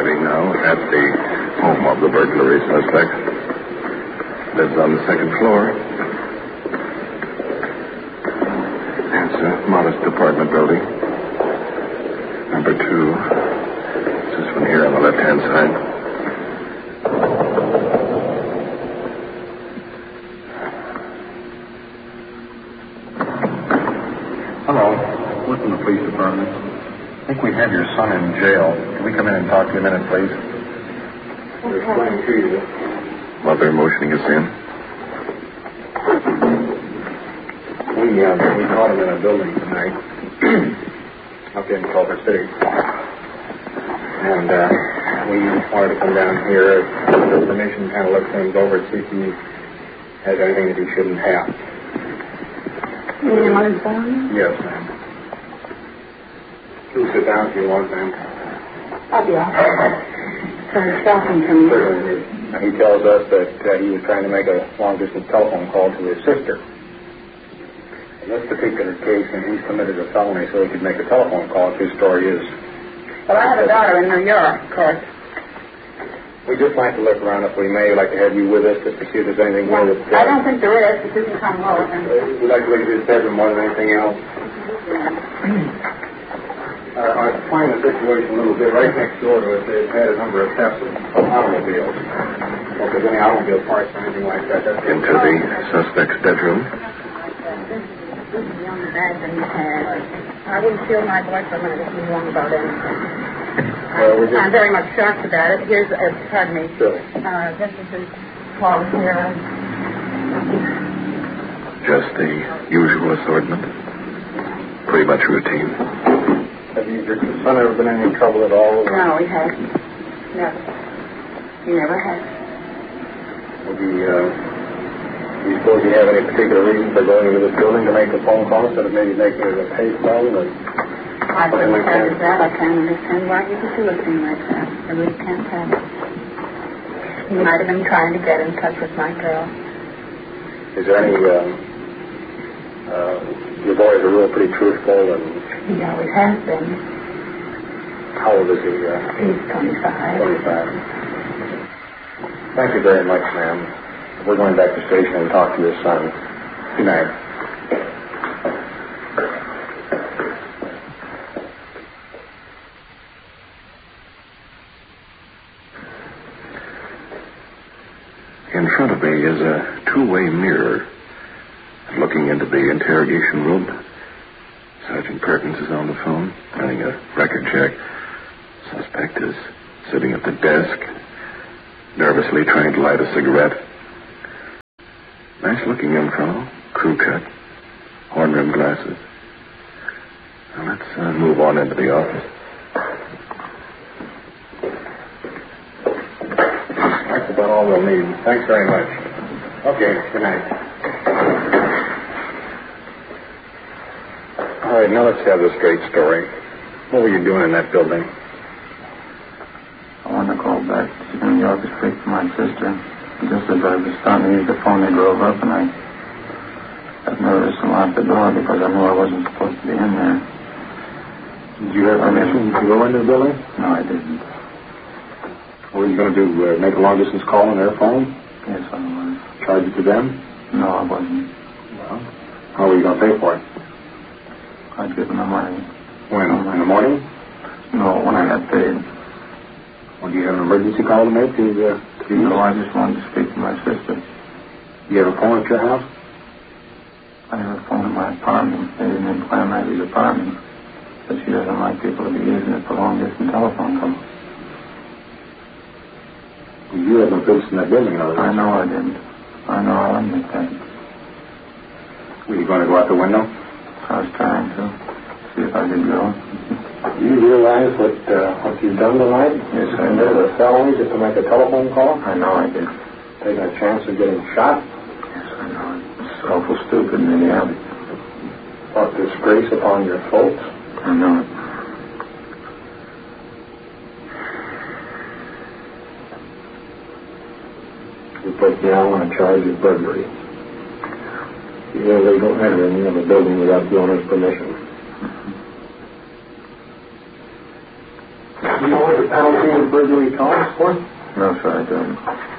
sitting now at the home of the burglary suspect. Lives on the second floor. It's a modest apartment building. Number 2. This one here on the left-hand side. Hello. We're from the police department. I think we have your son in jail. Can we come in and talk to you a minute, please? We're explaining to you. Mother motioning us in. We caught him in a building tonight up in Culver City. And we wanted to come down here for permission, kind of look things over, see if he has anything that he shouldn't have. You mean on his phone? Yes, ma'am. Please sit down if you want, ma'am. I'll be off. Sorry, stopping from you. Certainly. He tells us that he was trying to make a long-distance telephone call to his sister. In this particular case, and he's committed a felony so he could make a telephone call, if his story is. Well, I have a daughter in New York, of course. We'd just like to look around if we may. We'd like to have you with us just to see if there's anything more that... I don't think there is, but you can come over. We'd like to look at his bedroom more than anything else. I find the situation a little bit right next door to us. They've had a number of thefts of automobiles. Well, if there's any automobile parts or anything like that, that's... Into the suspect's bedroom. This is the only bag that he's had. I wouldn't feel my voice for a minute if he's wrong about anything. I'm very much shocked about it. Here's, pardon me. Sure. This is his call here. Just the usual assortment. Pretty much routine. Has your son ever been in any trouble at all? No, he hasn't. Never. He never has. Would you suppose you have any particular reason for going into this building to make a phone call instead of maybe making it a pay phone? I couldn't tell you that. I can't understand why he would do a thing like that. I really can't tell. He might have been trying to get in touch with my girl. Is there any... your boys are real pretty truthful and... He always has been. How old is he? He's 25. 25. Thank you very much, ma'am. We're going back to the station and talk to your son. Good night. In front of me is a two-way mirror. Looking into the interrogation room, Sergeant Perkins is on the phone, running a record check. Suspect is sitting at the desk, nervously trying to light a cigarette. Nice-looking info, crew cut, horn-rimmed glasses. Now let's move on into the office. That's about all we'll need. Thanks very much. Okay, good night. All right, now let's have the straight story. What were you doing in that building? I wanted to call back to New York to speak to my sister. Just as I was starting to use the phone, they drove up, and I got nervous and locked the door because I knew I wasn't supposed to be in there. Did you have permission to go into the building? No, I didn't. What were you going to do, make a long-distance call on their phone? Yes, I was. Charge it to them? No, I wasn't. Well, how were you going to pay for it? I'd given them money. When? In the morning? No, when I got paid. Well, do you have an emergency call to make to No, I just wanted to speak to my sister. Do you have a phone at your house? I have a phone at my apartment. They didn't implant Maggie's apartment. But she doesn't like people to be using it for long-distance telephone calls. You have no business in that building, are you? I know I didn't. I know I'll admit that. Were you going to go out the window? I was trying to see if I could go. Do you realize what you've done tonight? Yes, I did. do. A felony just to make a telephone call? I know I did. Taking a chance of getting shot? Yes, I know. It's awful stupid, yeah. Brought disgrace upon your folks? I know it. You put now on a charge of burglary. You're illegal entering of a building without the owner's permission. You know what the penalty of burglary calls for? No, sir, I don't.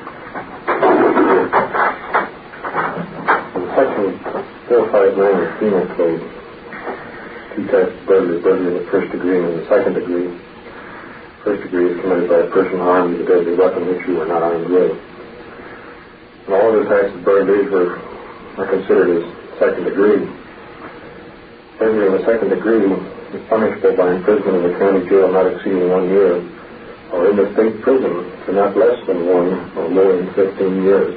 In Section 459 of the Penal Code, two types of burglary: burglary in the first degree and in the second degree. First degree is committed by a person armed with a deadly weapon which you are not armed with. And all other types of burglaries are considered as second degree. Burglary in the second degree is punishable by imprisonment in the county jail not exceeding 1 year, or in the state prison for not less than 1 or more than 15 years.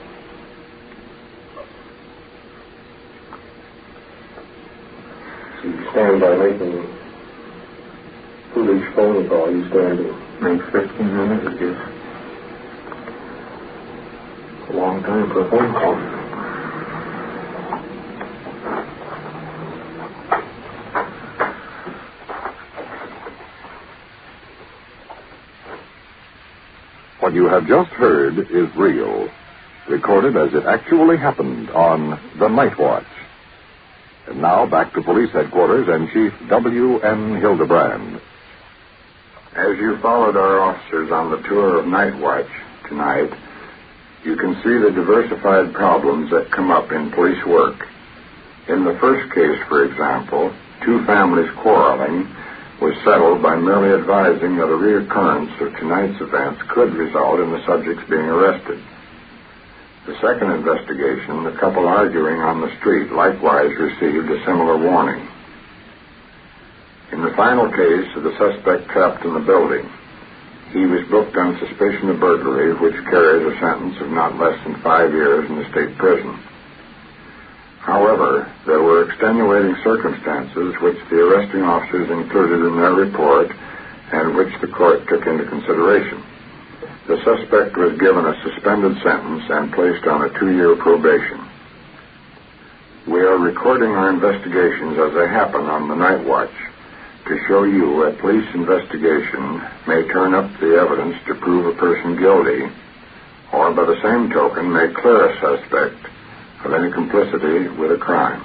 So you stand by making foolish phone call, you stand to Make 15 minutes, I guess. a long time for a phone call. What you have just heard is real, recorded as it actually happened on The Night Watch. And now back to police headquarters and Chief W.N. Hildebrand. As you followed our officers on the tour of Night Watch tonight, you can see the diversified problems that come up in police work. In the first case, for example, two families quarreling was settled by merely advising that a reoccurrence of tonight's events could result in the subjects being arrested. The second investigation, the couple arguing on the street, likewise received a similar warning. In the final case of the suspect trapped in the building, he was booked on suspicion of burglary, which carries a sentence of not less than 5 years in the state prison. However, there were extenuating circumstances which the arresting officers included in their report and which the court took into consideration. The suspect was given a suspended sentence and placed on a 2-year probation. We are recording our investigations as they happen on the Night Watch to show you a police investigation may turn up the evidence to prove a person guilty, or by the same token may clear a suspect of any complicity with a crime.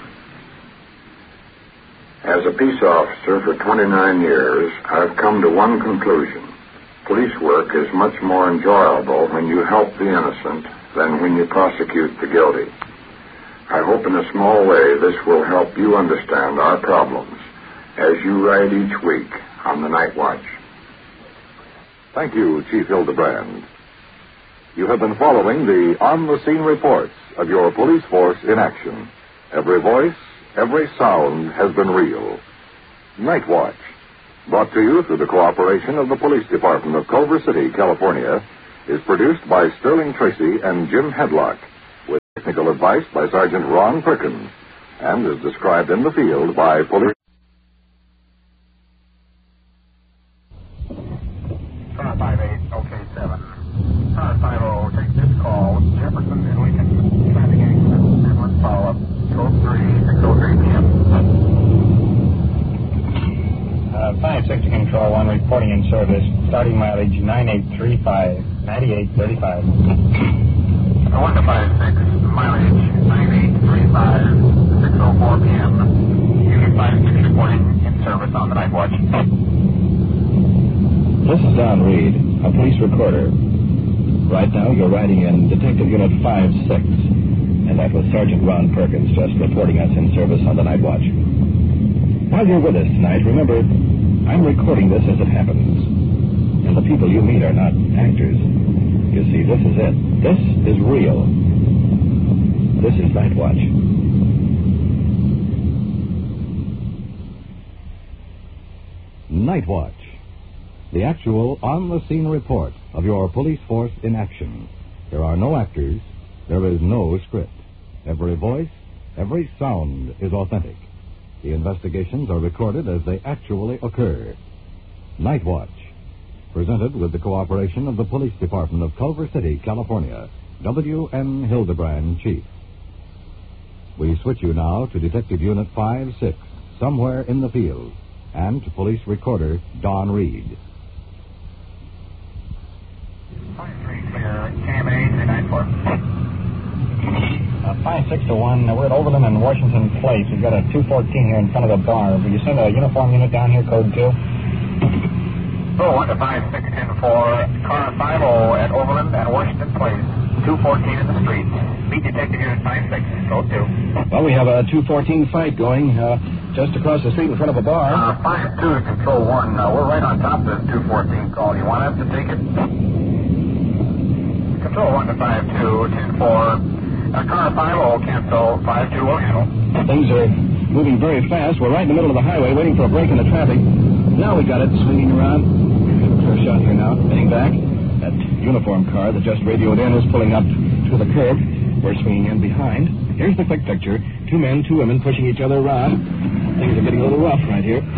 As a peace officer for 29 years, I've come to one conclusion. Police work is much more enjoyable when you help the innocent than when you prosecute the guilty. I hope in a small way this will help you understand our problems as you ride each week on the Night Watch. Thank you, Chief Hildebrand. You have been following the on-the-scene reports of your police force in action. Every voice, every sound has been real. Night Watch, brought to you through the cooperation of the Police Department of Culver City, California, is produced by Sterling Tracy and Jim Hedlock, with technical advice by Sergeant Ron Perkins, and is described in the field by police. Car 58, OK 7. Car 50, take this call. Jefferson and Lincoln, traffic accident, ambulance follow-up, code 3, 6:03 p.m. 560 Control 1, reporting in service, starting mileage 9835, 9835. 1 to 56, mileage 9835, 6:04 p.m. Unit 56 reporting in service on the Night Watch. This is Don Reed, a police recorder. Right now you're riding in Detective Unit 56, and that was Sergeant Ron Perkins just reporting us in service on the Night Watch. While you're with us tonight, remember, I'm recording this as it happens. And the people you meet are not actors. You see, this is it. This is real. This is Night Watch. Night Watch. The actual on-the-scene report of your police force in action. There are no actors. There is no script. Every voice, every sound is authentic. The investigations are recorded as they actually occur. Night Watch. Presented with the cooperation of the Police Department of Culver City, California. W.N. Hildebrand, Chief. We switch you now to Detective Unit 56, somewhere in the field, and to Police Recorder Don Reed. 23 clear, KMA 394. 56 to 1, we're at Overland and Washington Place. We've got a 214 here in front of the bar. Will you send a uniform unit down here, code 2? Control 1 to 5610 for car 50 at Overland and Washington Place. 214 in the street. Meet Detective Unit 56. Code 2. Well, we have a 214 fight going just across the street in front of a bar. 52 to Control 1. We're right on top of this 214 call. You want us to take it? Control 1 to 52, 10-4. Car 50, cancel. 52 will handle. Things are moving very fast. We're right in the middle of the highway waiting for a break in the traffic. Now we got it swinging around. Clear shot here now. Heading back. That uniform car that just radioed in is pulling up to the curb. We're swinging in behind. Here's the quick picture. 2 men, 2 women pushing each other around. Things are getting a little rough right here.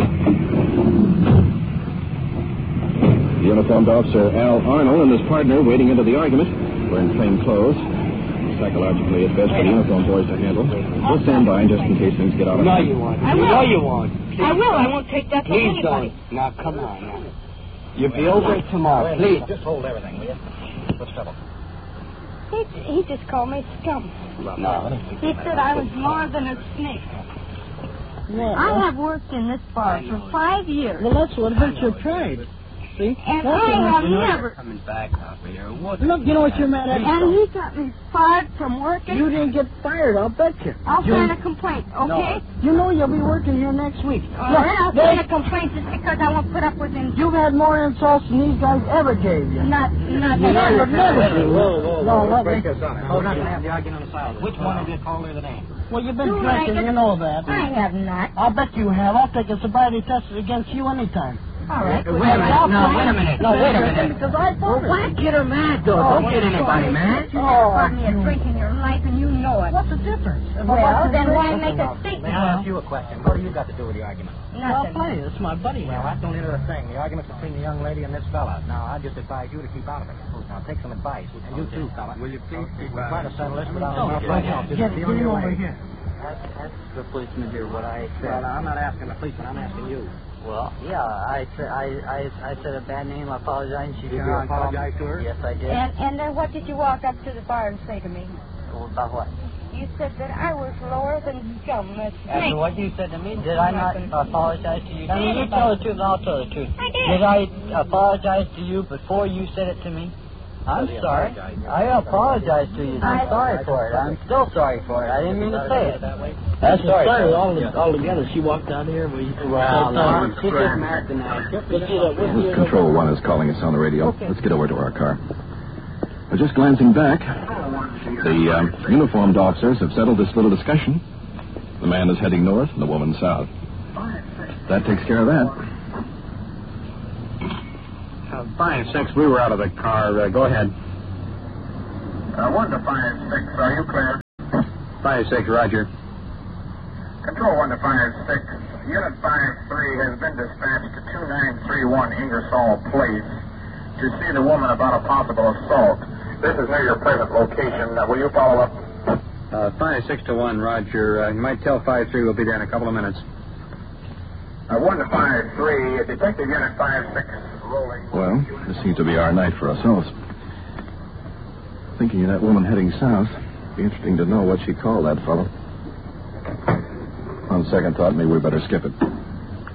The uniformed officer Al Arnold and his partner wading into the argument. We're in plain clothes. Psychologically, it's best for the uniformed boys to handle. We'll stand by just in case things get out of hand. No, you won't. I will. No, you won't. I will. I won't take that from Please anybody. don't. Now, come on. Now. You'll be over it tomorrow. Please. Just hold everything, will you? What's trouble? He just called me scum. No. He said I was more than a snake. I have worked in this bar for 5 years. Well, that's what hurts your pride. See? And I have never... Coming back up here. What? Look, you know what you're mad at? And he got me fired from working. You didn't get fired, I'll bet you. I'll sign a complaint, okay? You know you'll be working here next week. All right, I'll sign a complaint just because I won't put up with him. You've had more insults than these guys ever gave you. Not Never. Whoa. No, Break this up. We're not going to have the argument on the side. Which one of you called her the name? Well, you've been drinking, you know that. I have not. I'll bet you have. I'll take a sobriety test against you anytime. All right. Wait a minute. Because I thought Why get her mad, though? Don't get anybody mad. You never bought me a drink in your life, and you know it. What's the difference? Well, then why make a statement? May I ask you a question? What do you got to do with the argument? I'll Nothing. play. It's my buddy. Well, that don't enter a thing. The argument's between the young lady and this fella. Now, I just advise you to keep out of it. Now, take some advice. And you too, fella. Will you please keep out? We'll try to settle this without enough right now. Just Get be on your over way. here. Ask the policeman here what I said. Well, now, I'm not asking the policeman. I'm asking you. Well, yeah, I said a bad name. I apologize. Did you apologize to her? Yes, I did. And then what did you walk up to the bar and say to me? About what? You said that I was lower than scum. After what you said to me, did I not apologize to you? I did. You tell the truth, and I'll tell the truth. I did. Did I apologize to you before you said it to me? I'm sorry. I apologize to you. I'm sorry for it. I'm still sorry for it. I didn't mean to say it. That's sorry. All together, she walked out here. She just mad tonight. This Control 1 is calling us on the radio. Let's get over to our car. But just glancing back, the uniformed officers have settled this little discussion. The man is heading north and the woman south. That takes care of that. 5-6, we were out of the car. Go ahead. 1 to 5-6, are you clear? 5-6, Roger. Control 1 to 5-6. Unit 5-3 has been dispatched to 2931 Ingersoll Place to see the woman about a possible assault. This is near your present location. Will you follow up? 5-6 to 1, Roger. You might tell 5-3 we'll be there in a couple of minutes. 1 to 5-3, Detective Unit 5-6 rolling. Well, this seems to be our night for ourselves. Thinking of that woman heading south, be interesting to know what she called that fellow. On second thought, maybe we better skip it.